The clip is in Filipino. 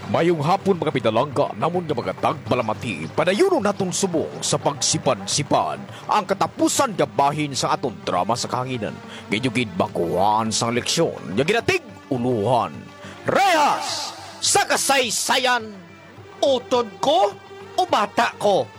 Mayong hapon mga pinalangga, namon nga mga tagpalamati, padayuno naton subong sa pagsipad-sipad ang katapusan nga bahin sa aton drama sa kahanginan. Medyo bakuhan sang leksyon, nga ginatig uluhan. Rehas sa kasaysayan, Utod ko o bata ko?